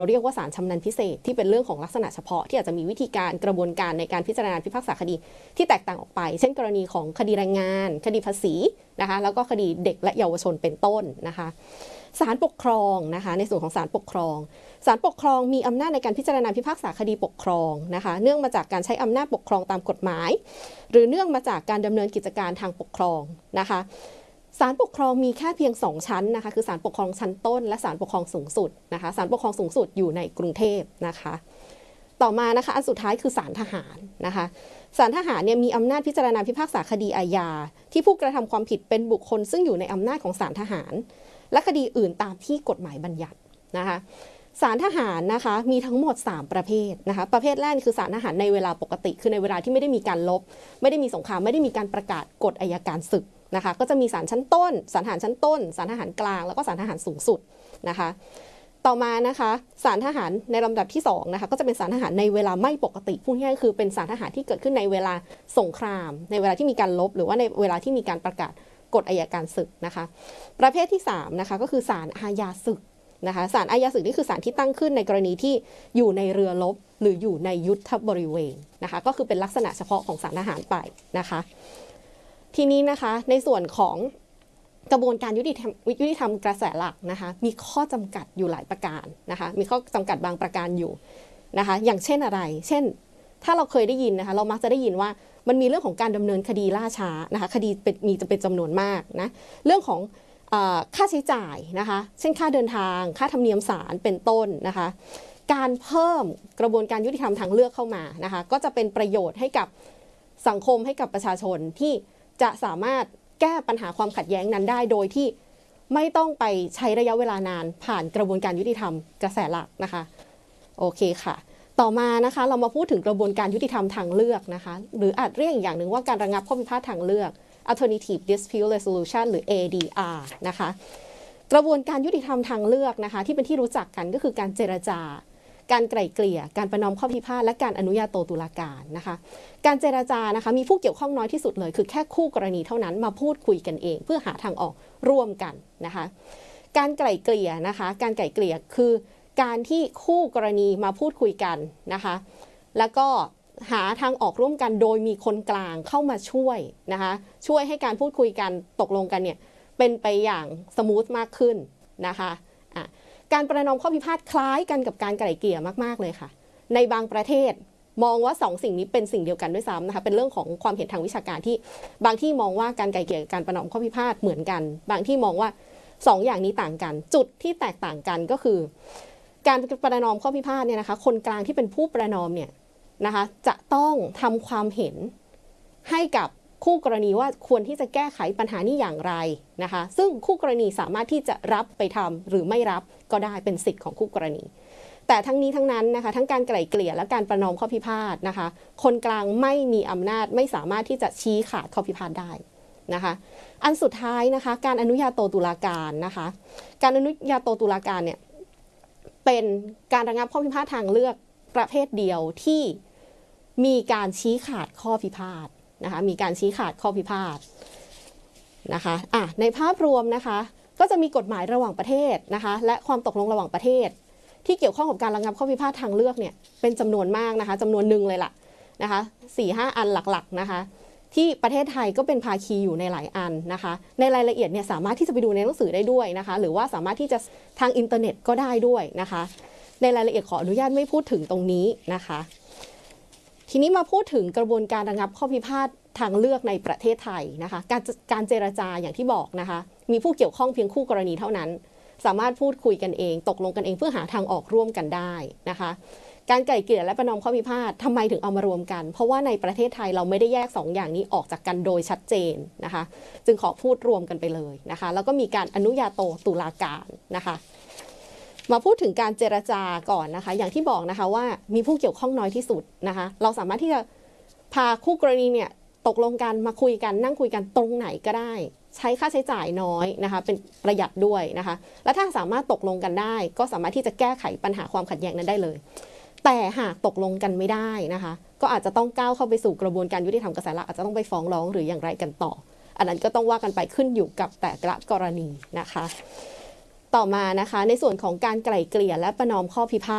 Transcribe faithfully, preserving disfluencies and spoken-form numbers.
เราเรียกว่าศาลชำนาญพิเศษที่เป็นเรื่องของลักษณะเฉพาะที่อาจจะมีวิธีการกระบวนการในการพิจารณาพิพากษาคดีที่แตกต่างออกไปเช่นกรณีของคดีแรงงานคดีภาษีนะคะแล้วก็คดีเด็กและเยาวชนเป็นต้นนะคะศาลปกครองนะคะในส่วนของศาลปกครองศาลปกครองมีอำนาจในการพิจารณาพิพากษาคดีปกครองนะคะเนื่องมาจากการใช้อำนาจปกครองตามกฎหมายหรือเนื่องมาจากการดำเนินกิจการทางปกครองนะคะศาลปกครองมีแค่เพียงสองชั้นนะคะคือศาลปกครองชั้นต้นและศาลปกครองสูงสุดนะคะศาลปกครองสูงสุดอยู่ในกรุงเทพนะคะต่อมานะคะอันสุดท้ายคือศาลทหารนะคะศาลทหารเนี่ยมีอำนาจพิจารณาพิพากษาคดีอาญาที่ผู้กระทำความผิดเป็นบุคคลซึ่งอยู่ในอำนาจของศาลทหารและคดีอื่นตามที่กฎหมายบัญญัตินะคะศาลทหารนะคะมีทั้งหมดสามประเภทนะคะประเภทแรกคือศาลทหารในเวลาปกติคือในเวลาที่ไม่ได้มีการลบไม่ได้มีสงครามไม่ได้มีการประกาศกฎอัยการศึกนะคะก็จะมีศาลชั้นต้นศาลทหารชั้นต้นศาลทหารกลางแล้วก็ศาลทหารสูงสุดนะคะต่อมานะคะศาลทหารในลำดับที่สองนะคะก็จะเป็นศาลทหารในเวลาไม่ปกติพูดง่ายๆคือเป็นศาลทหารที่เกิดขึ้นในเวลาสงครามในเวลาที่มีการลบหรือว่าในเวลาที่มีการประกาศกฎอัยการศึกนะคะประเภทที่สามนะคะก็คือศาลอาญาศึกนะคะศาลอาญาศึกนี่คือศาลที่ตั้งขึ้นในกรณีที่อยู่ในเรือรบหรืออยู่ในยุทธบริเวณนะคะก็คือเป็นลักษณะเฉพาะของศาลทหารไปนะคะทีนี้นะคะในส่วนของกระบวนการยุติธรรมยุติธรรมกระแสหลักนะคะมีข้อจำกัดอยู่หลายประการนะคะมีข้อจำกัดบางประการอยู่นะคะอย่างเช่นอะไรเช่นถ้าเราเคยได้ยินนะคะเรามักจะได้ยินว่ามันมีเรื่องของการดำเนินคดีล่าช้านะคะคดีเป็นมีจะเป็นจำนวนมากนะเรื่องของค่าใช้จ่ายนะคะเช่นค่าเดินทางค่าธรรมเนียมศาลเป็นต้นนะคะการเพิ่มกระบวนการยุติธรรมทางเลือกเข้ามานะคะก็จะเป็นประโยชน์ให้กับสังคมให้กับประชาชนที่จะสามารถแก้ปัญหาความขัดแย้งนั้นได้โดยที่ไม่ต้องไปใช้ระยะเวลานานผ่านกระบวนการยุติธรรมกระแสหลักนะคะโอเคค่ะต่อมานะคะเรามาพูดถึงกระบวนการยุติธรรมทางเลือกนะคะหรืออาจเรียกอีกอย่างหนึ่งว่าการระงับข้อพิพาททางเลือก Alternative Dispute Resolution หรือ เอ ดี อาร์ นะคะกระบวนการยุติธรรมทางเลือกนะคะที่เป็นที่รู้จักกันก็คือการเจรจาการไกล่เกลี่ยการประนอมข้อพิพาทและการอนุญาโตตุลาการนะคะการเจรจานะคะมีผู้เกี่ยวข้องน้อยที่สุดเลยคือแค่คู่กรณีเท่านั้นมาพูดคุยกันเองเพื่อหาทางออกร่วมกันนะคะการไกล่เกลี่ยนะคะการไกล่เกลี่ยคือการที่คู่กรณีมาพูดคุยกันนะคะแล้วก็หาทางออกร่วมกันโดยมีคนกลางเข้ามาช่วยนะคะช่วยให้การพูดคุยกันตกลงกันเนี่ยเป็นไปอย่างสมูทมากขึ้นนะคะอ่ะการประนอมข้อพิพาทคล้ายกันกับการไกล่เกลี่ยมากๆเลยค่ะในบางประเทศมองว่าสองสิ่งนี้เป็นสิ่งเดียวกันด้วยซ้ำนะคะเป็นเรื่องของความเห็นทางวิชาการที่บางที่มองว่าการไกล่เกลี่ยการประนอมข้อพิพาทเหมือนกันบางที่มองว่าสองอย่างนี้ต่างกันจุดที่แตกต่างกันก็คือการประนอมข้อพิพาทเนี่ยนะคะคนกลางที่เป็นผู้ประนอมเนี่ยนะคะจะต้องทำความเห็นให้กับคู่กรณีว่าควรที่จะแก้ไขปัญหานี้อย่างไรนะคะซึ่งคู่กรณีสามารถที่จะรับไปทำหรือไม่รับก็ได้เป็นสิทธิ์ของคู่กรณีแต่ทั้งนี้ทั้งนั้นนะคะทั้งการไกล่เกลี่ยและการประนอมข้อพิพาทนะคะคนกลางไม่มีอำนาจไม่สามารถที่จะชี้ขาดข้อพิพาทได้นะคะอันสุดท้ายนะคะการอนุญาโตตุลาการนะคะการอนุญาโตตุลาการเนี่ยเป็นการระงับข้อพิพาททางเลือกประเภทเดียวที่มีการชี้ขาดข้อพิพาทนะคะมีการชี้ขาดข้อพิพาทนะคะอ่ะในภาพรวมนะคะก็จะมีกฎหมายระหว่างประเทศนะคะและความตกลงระหว่างประเทศที่เกี่ยวข้องกับการระงับข้อพิพาททางเลือกเนี่ยเป็นจำนวนมากนะคะจำนวนหนึ่งเลยล่ะนะคะสี่ห้าอันหลักๆนะคะที่ประเทศไทยก็เป็นภาคีอยู่ในหลายอันนะคะในรายละเอียดเนี่ยสามารถที่จะไปดูในหนังสือได้ด้วยนะคะหรือว่าสามารถที่จะทางอินเทอร์เน็ตก็ได้ด้วยนะคะในรายละเอียดขออนุญาตไม่พูดถึงตรงนี้นะคะทีนี้มาพูดถึงกระบวนการระงับข้อพิพาททางเลือกในประเทศไทยนะคะการการเจรจาอย่างที่บอกนะคะมีผู้เกี่ยวข้องเพียงคู่กรณีเท่านั้นสามารถพูดคุยกันเองตกลงกันเองเพื่อหาทางออกร่วมกันได้นะคะการไกล่เกลี่ยและประนอมข้อพิพาททำไมถึงเอามารวมกันเพราะว่าในประเทศไทยเราไม่ได้แยกสองอย่างนี้ออกจากกันโดยชัดเจนนะคะจึงขอพูดรวมกันไปเลยนะคะแล้วก็มีการอนุญาโตตุลาการนะคะมาพูดถึงการเจรจาก่อนนะคะอย่างที่บอกนะคะว่ามีผู้เกี่ยวข้องน้อยที่สุดนะคะเราสามารถที่จะพาคู่กรณีเนี่ยตกลงกันมาคุยกันนั่งคุยกันตรงไหนก็ได้ใช้ค่าใช้จ่ายน้อยนะคะเป็นประหยัดด้วยนะคะและถ้าสามารถตกลงกันได้ก็สามารถที่จะแก้ไขปัญหาความขัดแย้งนั้นได้เลยแต่หากตกลงกันไม่ได้นะคะก็อาจจะต้องก้าวเข้าไปสู่กระบวนการยุติธรรมกระแสหลักอาจจะต้องไปฟ้องร้องหรืออย่างไรกันต่ออันนั้นก็ต้องว่ากันไปขึ้นอยู่กับแต่ละกรณีนะคะต่อมานะคะในส่วนของการไกล่เกลี่ยและประนอมข้อพิพาท